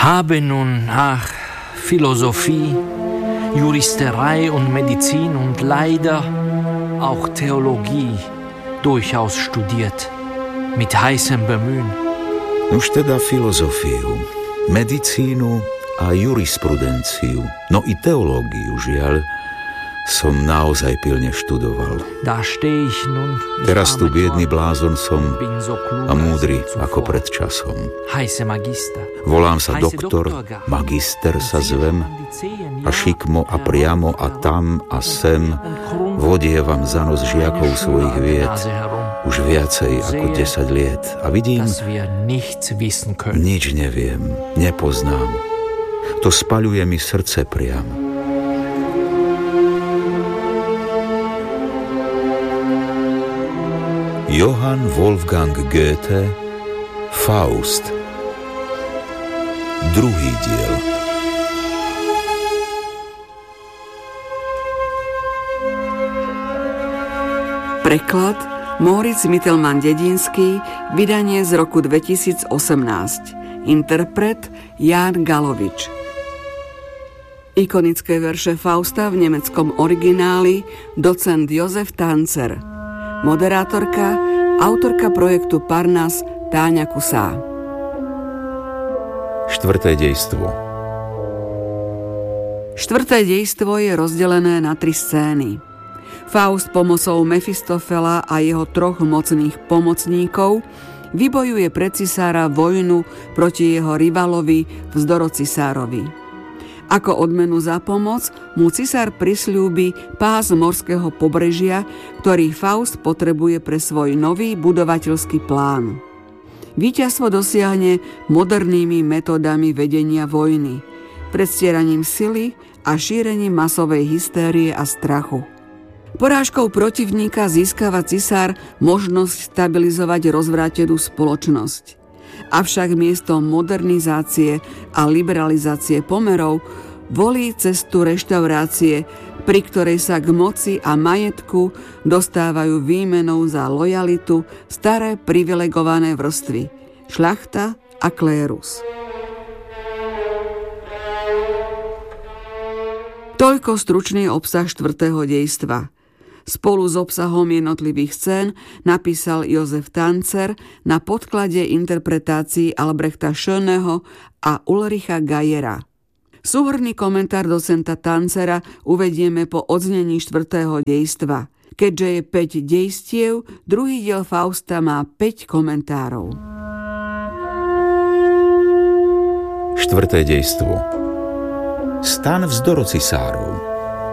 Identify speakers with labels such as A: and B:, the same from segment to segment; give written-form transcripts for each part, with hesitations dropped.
A: Habe nun nach Philosophie, Juristerei und Medizin und leider auch Theologie durchaus studiert, mit heißem Bemühen.
B: Už teda filozofiu, medicínu a jurisprudenciu, no i teológiu, žiaľ, som naozaj pilne študoval. Teraz tu biedny blázon som a múdry ako pred časom. Volám sa doktor, magister sa zvem a šikmo a priamo a tam a sem vodievam za nos žiakov svojich vied už viacej ako 10 liet a vidím, nič neviem, nepoznám. To spaľuje mi srdce priamo. Johann Wolfgang Goethe, Faust. Druhý diel.
C: Preklad Moritz Mittelmann-Dedinský, vydanie z roku 2018. Interpret Ján Galovič. Ikonické verše Fausta v nemeckom origináli docent Jozef Tanzer. Moderátorka, autorka projektu Parnas Táňa Kusá.
B: Štvrté dejstvo.
C: Štvrté dejstvo je rozdelené na 3 scény. Faust pomocou Mefistofela a jeho 3 mocných pomocníkov vybojuje pre cisára vojnu proti jeho rivalovi Vzdorocisárovi. Ako odmenu za pomoc mu cisár prisľúbi pás morského pobrežia, ktorý Faust potrebuje pre svoj nový budovateľský plán. Víťazstvo dosiahne modernými metódami vedenia vojny, predstieraním sily a šírením masovej hystérie a strachu. Porážkou protivníka získava cisár možnosť stabilizovať rozvrátenú spoločnosť. Avšak miesto modernizácie a liberalizácie pomerov volí cestu reštaurácie, pri ktorej sa k moci a majetku dostávajú výmenou za lojalitu staré privilegované vrstvy, šľachta a klérus. Toľko stručný obsah štvrtého dejstva. Spolu s obsahom jednotlivých scén napísal Jozef Tanzer na podklade interpretácií Albrechta Schöneho a Ulricha Gajera. Súhrnný komentár docenta Tanzera uvedieme po odznení štvrtého dejstva. Keďže je 5 dejstiev, druhý diel Fausta má 5 komentárov.
B: Štvrté dejstvo. Stan Vzdorocisárov.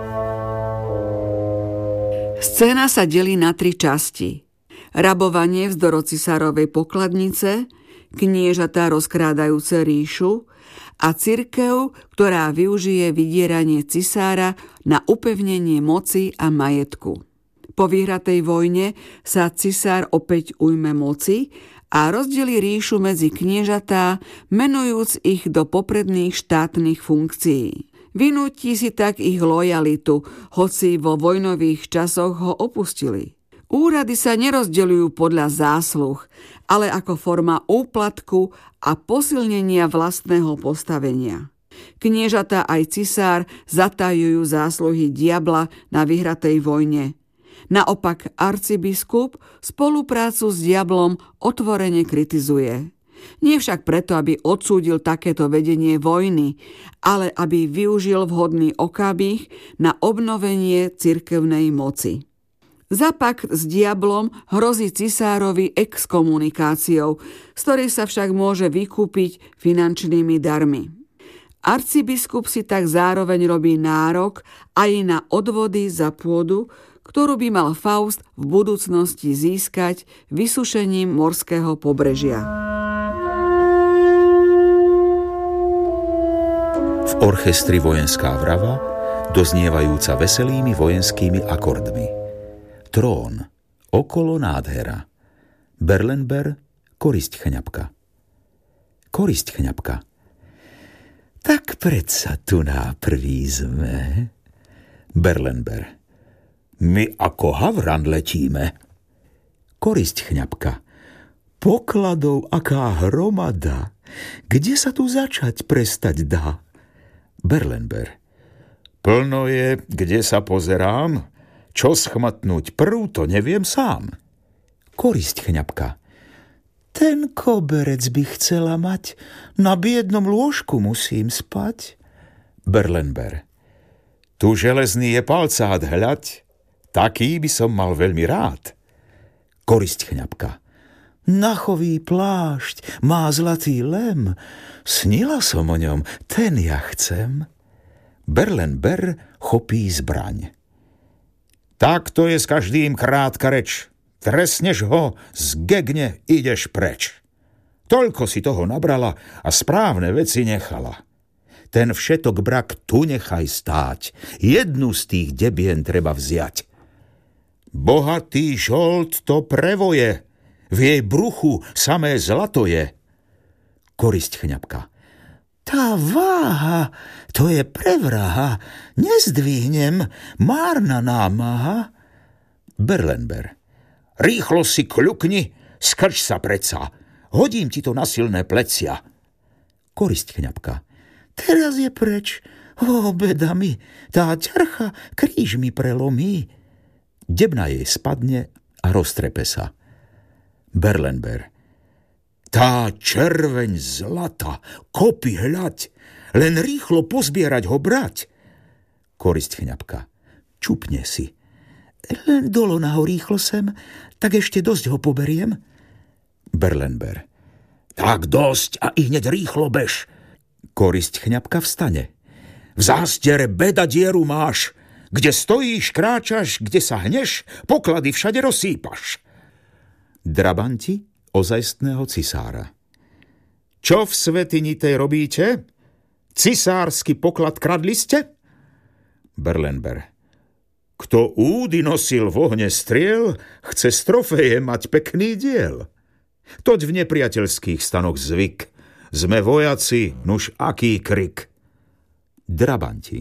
C: Scéna sa delí na 3 časti. Rabovanie Vzdorocisárovej pokladnice, kniežatá rozkrádajúce ríšu a cirkev, ktorá využije vydieranie cisára na upevnenie moci a majetku. Po vyhratej vojne sa cisár opäť ujme moci a rozdelí ríšu medzi kniežatá, menujúc ich do popredných štátnych funkcií. Vynúti si tak ich lojalitu, hoci vo vojnových časoch ho opustili. Úrady sa nerozdeľujú podľa zásluh, ale ako forma úplatku a posilnenia vlastného postavenia. Kniežatá aj cisár zatajujú zásluhy diabla na vyhratej vojne. Naopak arcibiskup spoluprácu s diablom otvorene kritizuje. Nie však preto, aby odsúdil takéto vedenie vojny, ale aby využil vhodný okamih na obnovenie cirkevnej moci. Za pakt s diablom hrozí cisárovi exkomunikáciou, z ktorej sa však môže vykúpiť finančnými darmi. Arcibiskup si tak zároveň robí nárok aj na odvody za pôdu, ktorú by mal Faust v budúcnosti získať vysušením morského pobrežia.
B: V orchestri vojenská vrava, doznievajúca veselými vojenskými akordmi. Trón, okolo nádhera. Berlenber, korisť chňapka. Korisť chňapka. Tak predsa tu na prvý sme. Berlenber. My ako havran letíme. Korisť chňapka. Pokladov aká hromada. Kde sa tu začať prestať dá? Berlenber. Plno je, kde sa pozerám, čo schmatnúť prv, to neviem sám. Korisť chňapka. Ten koberec by chcela mať, na biednom lôžku musím spať. Berlenber. Tu železný je palcát, hľaď, taký by som mal veľmi rád. Korisť chňapka. Nachový plášť má zlatý lem, snila som o ňom, ten ja chcem. Berlenber chopí zbraň. Tak to je s každým krátka reč. Tresneš ho, zgegne, ideš preč. Toľko si toho nabrala a správne veci nechala. Ten všetok brak tu nechaj stáť, jednu z tých debien treba vziať. Bohatý žolt to prevoje, v jej bruchu samé zlato je. Korisť chňapka. Tá váha, to je prevraha, nezdvihnem, márna námaha. Berlenber. Rýchlo si kľukni, skrč sa preca, hodím ti to na silné plecia. Korisť chňapka. Teraz je preč, beda mi, tá ťarcha kríž mi prelomí. Debna jej spadne a roztrepe sa. Berlenber. Tá červeň zlata, kopy hľaď, len rýchlo pozbierať ho brať. Korisť chňapka. Čupne si. Len dolo naho rýchlo sem, tak ešte dosť ho poberiem. Berlenber. Tak dosť a i hneď rýchlo bež. Korisť chňapka vstane. V zástiere beda dieru máš, kde stojíš, kráčaš, kde sa hneš, poklady všade rozsýpaš. Drabanti ozajstného cisára. Čo v svätyni tej robíte? Cisársky poklad kradli ste? Berlenber. Kto údy nosil v ohne striel, chce z trofeje mať pekný diel. Toť v nepriateľských stanoch zvyk. Sme vojaci, nuž aký krik. Drabanti.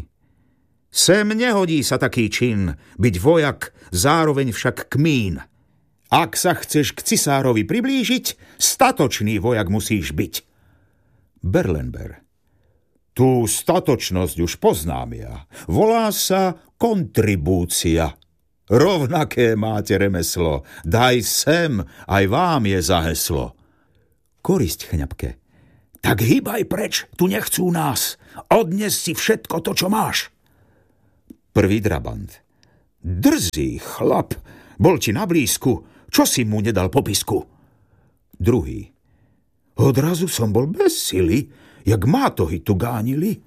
B: Sem nehodí sa taký čin, byť vojak, zároveň však kmín. Ak sa chceš k cisárovi priblížiť, statočný vojak musíš byť. Berlenber. Tú statočnosť už poznám ja. Volá sa kontribúcia. Rovnaké máte remeslo. Daj sem, aj vám je za heslo. Korisť chňapke. Tak hýbaj preč, tu nechcú nás. Odnes si všetko to, čo máš. Prvý drabant. Drzý chlap, bol ti na blízku, čo si mu nedal popisku? Druhý. Odrazu som bol bez sily, jak mátohy tu gánili.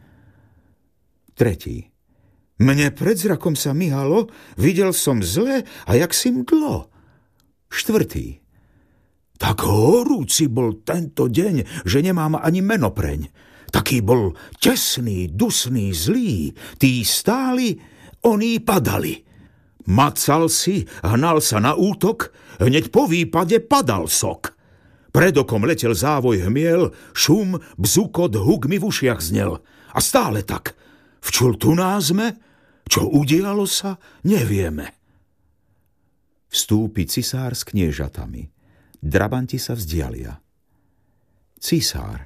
B: Tretí. Mne pred zrakom sa myhalo, videl som zle a jak si mdlo. Štvrtý. Tak horúci bol tento deň, že nemám ani meno preň. Taký bol tesný, dusný, zlý. Tí stáli, oni padali. Macal si, hnal sa na útok, hneď po výpade padal sok. Pred okom letel závoj hmiel, šum, bzukot, huk mi v ušiach znel. A stále tak. Včul tu názme, čo udialo sa, nevieme. Vstúpi cisár s kniežatami. Drabanti sa vzdialia. Cisár.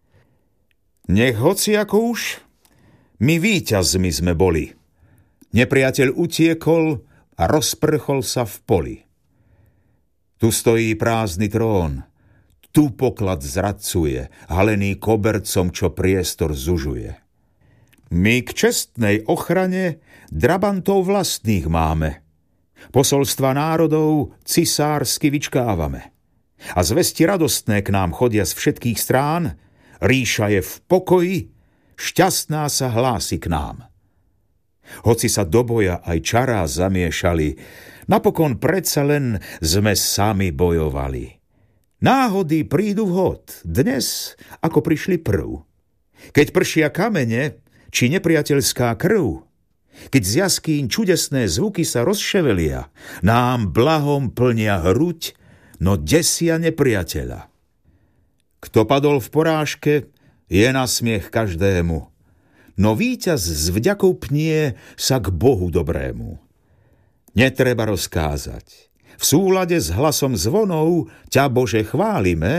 B: Nech hoci ako už, my víťazmi sme boli. Nepriateľ utiekol a rozprchol sa v poli. Tu stojí prázdny trón, tu poklad zradcuje, halený kobercom, čo priestor zužuje. My k čestnej ochrane drabantov vlastných máme. Posolstva národov cisársky vyčkávame. A zvesti radostné k nám chodia z všetkých strán, ríša je v pokoji, šťastná sa hlási k nám. Hoci sa do boja aj čará zamiešali, napokon predsa len sme sami bojovali. Náhody prídu vhod, dnes ako prišli prv. Keď pršia kamene, či nepriateľská krv, keď z jaskýň čudesné zvuky sa rozševelia, nám blahom plnia hruď, no desia nepriateľa. Kto padol v porážke, je na smiech každému, no víťaz s vďakou pnie sa k Bohu dobrému. Netreba rozkázať. V súlade s hlasom zvonov ťa, Bože, chválime,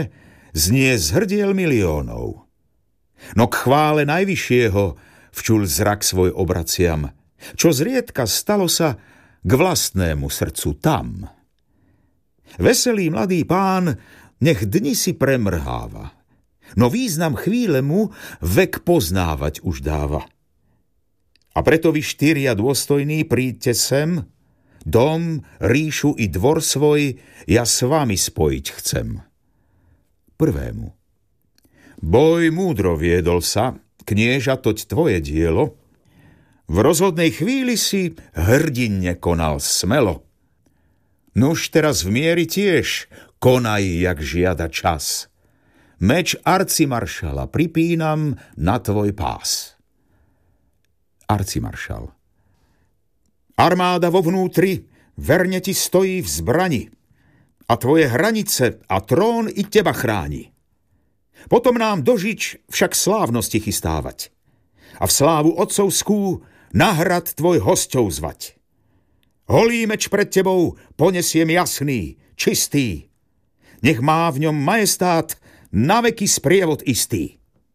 B: znie zhrdiel miliónov. No k chvále najvyššieho včul zrak svoj obraciam, čo zriedka stalo sa k vlastnému srdcu tam. Veselý mladý pán nech dni si premrháva, no význam chvíle mu vek poznávať už dáva. A preto vy 4 dôstojní príďte sem, dom, ríšu i dvor svoj ja s vami spojiť chcem. Prvému. Boj múdro viedol sa, knieža, toť tvoje dielo. V rozhodnej chvíli si hrdinne konal smelo. Nuž teraz v miery tiež konaj, jak žiada čas. Meč arcimaršala pripínam na tvoj pás. Arcimaršal. Armáda vo vnútri verne ti stojí v zbrani a tvoje hranice a trón i teba chráni. Potom nám dožič však slávnosti chystávať a v slávu otcovskú na hrad tvoj hosťov zvať. Holý meč pred tebou ponesiem jasný, čistý. Nech má v ňom majestát na veky sprievod istý.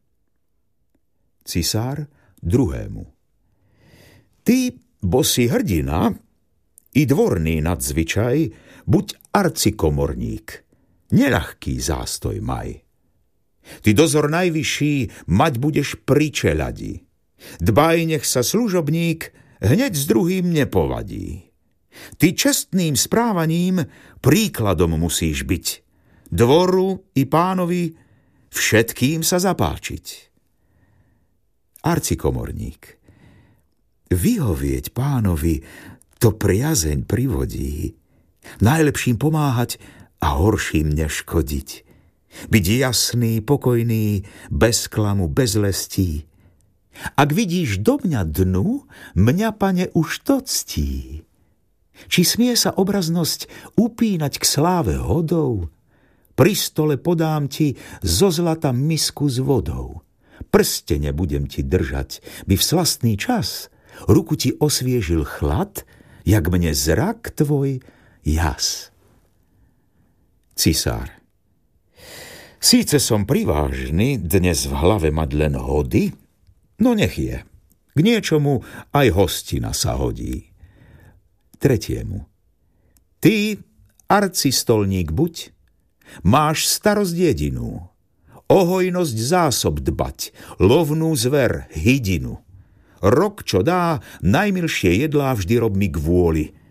B: Cisár druhému. Ty, bosi hrdina, i dvorný nadzvyčaj, buď arcikomorník, neľahký zástoj maj. Ty dozor najvyšší mať budeš pri čeľadi. Dbaj, nech sa služobník hneď s druhým nepovadí. Ty čestným správaním príkladom musíš byť. Dvoru i pánovi všetkým sa zapáčiť. Arcikomorník. Vyhovieť pánovi to priazeň privodí. Najlepším pomáhať a horším neškodiť. Byť jasný, pokojný, bez klamu, bez lestí. Ak vidíš do mňa dnu, mňa, pane, už to ctí. Či smie sa obraznosť upínať k sláve hodou? Pri stole podám ti zo zlata misku s vodou. Prstene budem ti držať, by v slastný čas ruku ti osviežil chlad, jak mne zrak tvoj jas. Cisár. Síce som privážny, dnes v hlave mať len hody, no nech je. K niečomu aj hostina sa hodí. Tretiemu. Ty, arcistolník buď, máš starosť jedinú, o hojnosť zásob dbať, lovnú zver, hydinu. Rok, čo dá, najmilšie jedlá vždy rob mi kvôli.